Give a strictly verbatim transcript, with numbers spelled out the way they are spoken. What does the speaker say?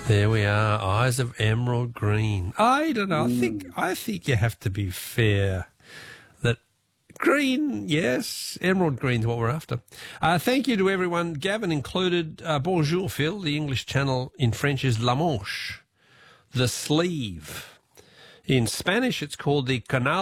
There we are, eyes of emerald green. I don't know. I think I think you have to be fair. That green, yes, emerald green's what we're after. Uh, thank you to everyone, Gavin included. Uh, bonjour, Phil. The English channel in French is la manche, the sleeve. In Spanish, it's called the canal.